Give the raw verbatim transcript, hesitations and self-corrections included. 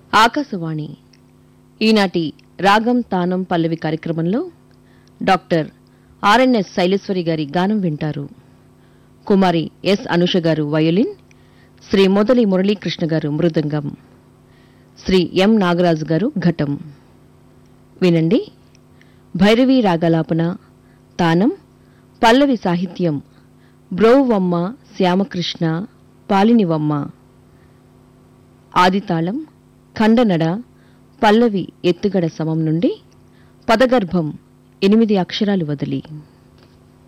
ఆకాశవాణి ఈనాటి రాగం తానం పల్లవి కార్యక్రమంలో డాక్టర్ ఆర్ఎన్ఎస్ శైలేశ్వరి గారి గానం వింటారు. కుమారి ఎస్ అనుష గారు వయోలిన్, శ్రీ మొదలి మురళీకృష్ణ గారు మృదంగం, శ్రీ ఎం నాగరాజు గారు ఘటం. వినండి. భైరవీ రాగలాపన, తానం, పల్లవి సాహిత్యం బ్రోవమ్మ శ్యామకృష్ణ పాలినివమ్మ. ఆదితాళం ఖండనడ పల్లవి ఎత్తుగడ సమం నుండి పదగర్భం ఎనిమిది అక్షరాలు వదిలి.